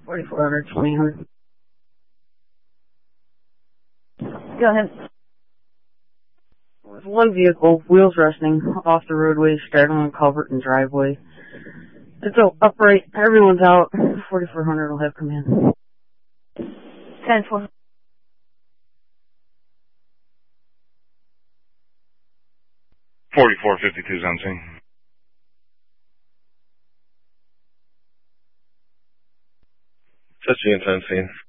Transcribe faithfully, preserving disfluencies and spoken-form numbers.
forty-four hundred, twenty hundred. Go ahead. With one vehicle, wheels resting, off the roadway, starting on culvert and driveway. It's upright, everyone's out, forty-four hundred will have come in. ten four. forty-four fifty-two is on scene. Touch units on scene.